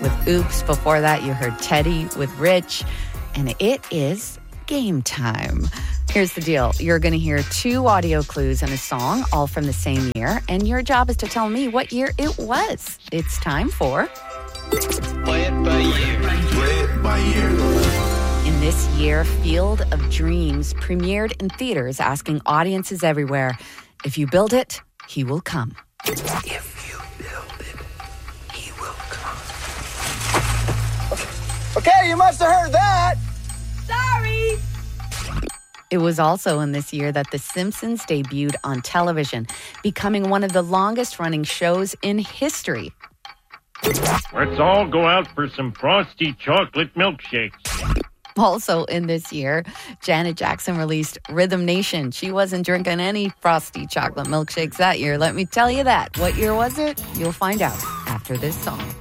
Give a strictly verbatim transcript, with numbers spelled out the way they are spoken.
with Oops. Before that, you heard Teddy with Rich. And it is game time. Here's the deal. You're going to hear two audio clues and a song, all from the same year. And your job is to tell me what year it was. It's time for... Play it by ear. Play it by ear. In this year, Field of Dreams premiered in theaters, asking audiences everywhere, if you build it, he will come. If you build it, he will come. Okay, you must have heard that. Sorry. It was also in this year that The Simpsons debuted on television, becoming one of the longest-running shows in history. Let's all go out for some frosty chocolate milkshakes. Also in this year, Janet Jackson released Rhythm Nation. She wasn't drinking any frosty chocolate milkshakes that year, let me tell you that. What year was it? You'll find out after this song.